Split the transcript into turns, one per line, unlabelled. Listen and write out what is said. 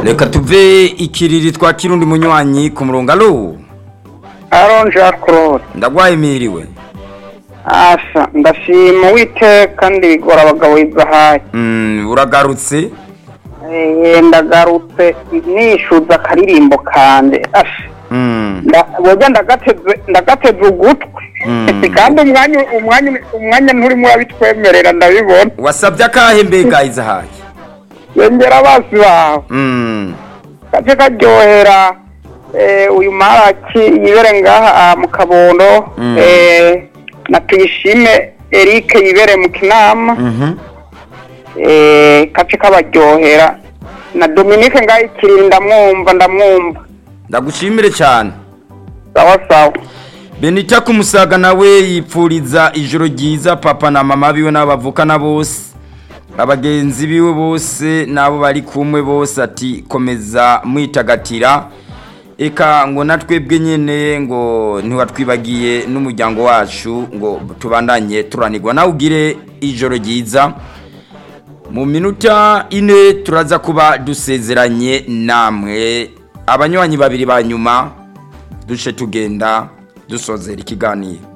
Reka tuve ikiriri twa kirundi munywanyi ku murongo. Alo.
Aaron Jacques.
Ndagwaye miriwe.
Asha ndashima wite kandi bigora abagabo izahaye.
Uragarutse?
Ndagarutse nishuza karirimbo kande. Asha. Boga ndagateze ugutwe. Kandi umwanya nturi muri abitwemerera ndabibona.
Wasabye akahe mbega izahaye?
Yengera basi bawe. Kaje karyohera uyu maraki yibere ngaha mu Kabondo na Tuyishime Eric yibere mu Kinama kaje kabaryohera na Dominique ngaha ikiri ndamwumva
ndagushimire cyane.
Sawa
Benita kumusaga nawe yipfuriza ijoro ryiza papa na mama biwe n'abavukana bose abagenzi biwe bose nabo bari kumwe bose ati komeza mwitagatira eka ngo natwebwe nyene ngo ntiwatwibagiye n'umuryango wacu ngo tubandanye turanirwa nawe ugire ijoro ryiza. Mu minota ine turaza kuba dusezeranye namwe abanywanyi babiri banyuma duce tugenda dusozera ikiganiro.